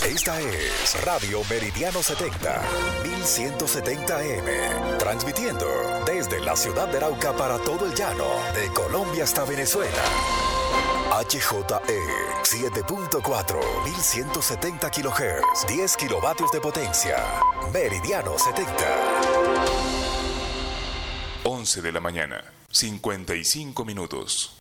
Esta es Radio Meridiano 70, 1170 AM, transmitiendo desde la ciudad de Arauca para todo el llano, de Colombia hasta Venezuela. HJE 7.4, 1170 kHz, 10 kilovatios de potencia. Meridiano 70. 11 de la mañana, 55 minutos.